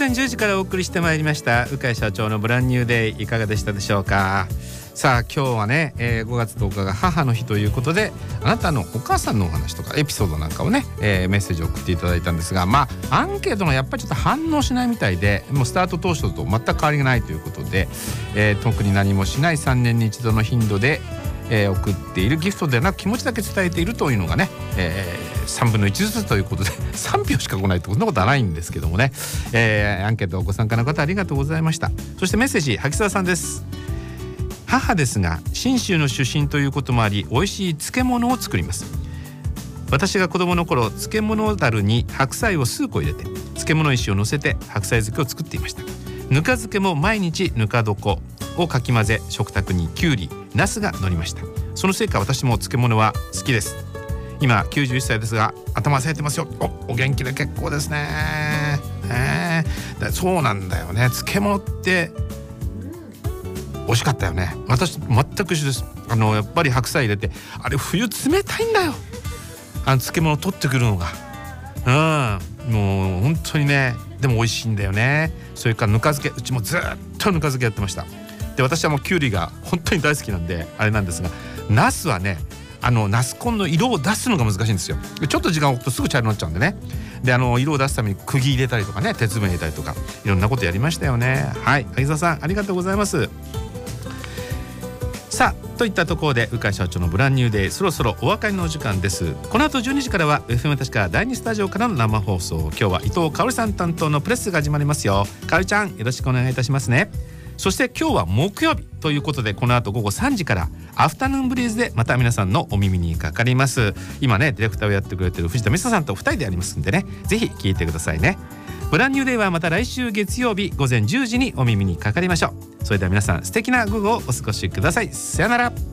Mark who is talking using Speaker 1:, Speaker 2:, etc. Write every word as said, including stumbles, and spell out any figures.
Speaker 1: 前じゅうじからお送りしてまいりました鵜飼社長のブランニューデイ、いかがでしたでしょうか。さあ今日はね、えー、ごがつとおかが母の日ということで、あなたのお母さんのお話とかエピソードなんかをね、えー、メッセージを送っていただいたんですが、まあアンケートがやっぱりちょっと反応しないみたいで、もうスタート当初と全く変わりがないということで、えー、特に何もしないさんねんに一度の頻度で、えー、送っているギフトではなく気持ちだけ伝えているというのがね、えー、さんぶんのいちずつということでさんぴょうしか来ないってこんなことはないんですけどもね、えー、アンケートご参加の方ありがとうございました。そしてメッセージ、萩沢さんです。母ですが信州の出身ということもあり、美味しい漬物を作ります。私が子供の頃、漬物だるに白菜を数個入れて漬物石を乗せて白菜漬けを作っていました。ぬか漬けも毎日ぬか床をかき混ぜ、食卓にきゅうり、ナスが乗りました。そのせいか私も漬物は好きです。今きゅうじゅういっさいですが頭冴えてますよ。 お, お元気で結構ですね。ねだそうなんだよね、漬物って美味しかったよね。私全く一緒です。あのやっぱり白菜入れて、あれ冬冷たいんだよ、あの漬物取ってくるのが。うんもう本当にね、でも美味しいんだよね。それからぬか漬け、うちもずっとぬか漬けやってました。で私はもうきゅうりが本当に大好きなんであれなんですが、ナスはね、あのナスコンの色を出すのが難しいんですよ。ちょっと時間を置くとすぐ茶色になっちゃうんでね。であの色を出すために釘入れたりとかね、鉄分入れたりとかいろんなことやりましたよね。はい、萩沢さんありがとうございます。さあといったところで鵜飼社長のブランニューデイ、そろそろお別れのお時間です。この後じゅうにじからは エフエム 確かだいにスタジオからの生放送、今日は伊藤香織さん担当のプレスが始まりますよ。香織ちゃんよろしくお願いいたしますね。そして今日は木曜日ということで、この後ごごさんじからアフタヌーンブリーズでまた皆さんのお耳にかかります。今ねディレクターをやってくれてる藤田美沙さんとふたりでやりますんでね、ぜひ聞いてくださいね。ブランニューデイはまた来週月曜日ごぜんじゅうじにお耳にかかりましょう。それでは皆さん素敵な午後をお過ごしください。さよなら。